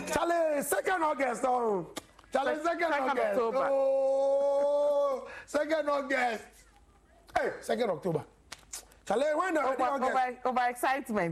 Charlie, 2nd August. Oh, Charlie, 2nd August. October. Oh, 2nd August. Hey, 2nd October. Charlie, when over excitement.